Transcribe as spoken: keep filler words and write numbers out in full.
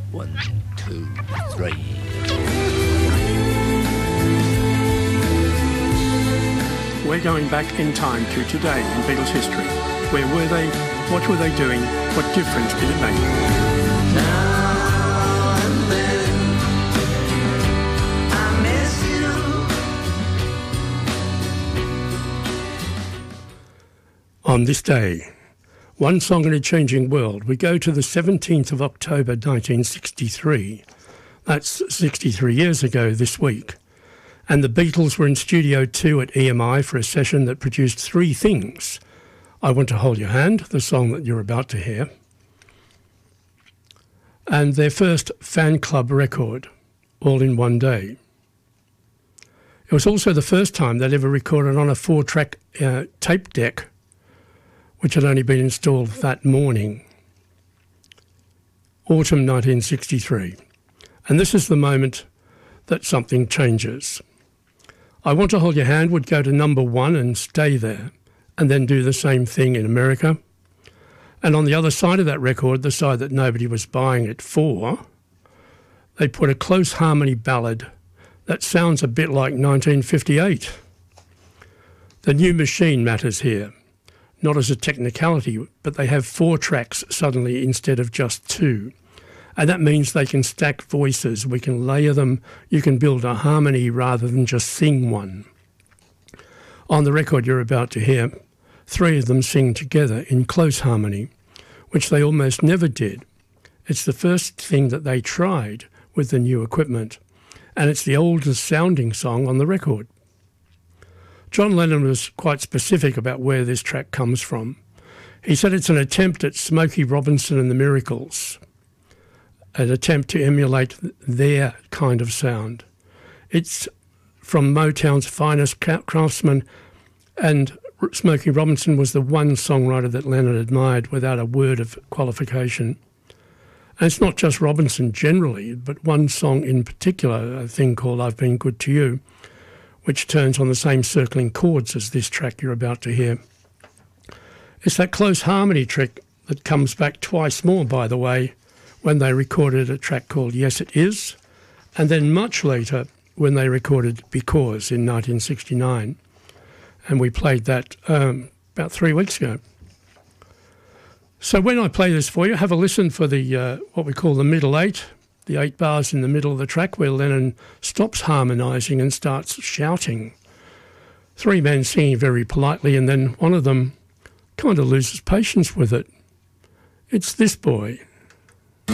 One, two, three. We're going back in time to today in Beatles history. Where were they? What were they doing? What difference did it make? Now and then, I miss you. On this day, one song in a changing world, we go to the seventeenth of October nineteen sixty-three. That's sixty-three years ago this week. And the Beatles were in Studio two at E M I for a session that produced three things. I Want to Hold Your Hand, the song that you're about to hear, and their first fan club record, All in One Day. It was also the first time they'd ever recorded on a four-track uh, tape deck, which had only been installed that morning. Autumn nineteen sixty-three. And this is the moment that something changes. I Want to Hold Your Hand would go to number one and stay there, and then do the same thing in America. And on the other side of that record, the side that nobody was buying it for, they put a close harmony ballad that sounds a bit like nineteen fifty-eight. The new machine matters here, not as a technicality, but they have four tracks suddenly instead of just two. And that means they can stack voices, we can layer them, you can build a harmony rather than just sing one. On the record you're about to hear, three of them sing together in close harmony, which they almost never did. It's the first thing that they tried with the new equipment, and it's the oldest sounding song on the record. John Lennon was quite specific about where this track comes from. He said it's an attempt at Smokey Robinson and the Miracles, an attempt to emulate their kind of sound. It's from Motown's finest craftsmen, and Smokey Robinson was the one songwriter that Lennon admired without a word of qualification. And it's not just Robinson generally, but one song in particular, a thing called I've Been Good to You, which turns on the same circling chords as this track you're about to hear. It's that close harmony trick that comes back twice more, by the way, when they recorded a track called Yes It Is, and then much later when they recorded Because in nineteen sixty-nine. And we played that um, about three weeks ago. So when I play this for you, have a listen for the uh, what we call the middle eight, the eight bars in the middle of the track where Lennon stops harmonising and starts shouting. Three men singing very politely, and then one of them kind of loses patience with it. It's this boy.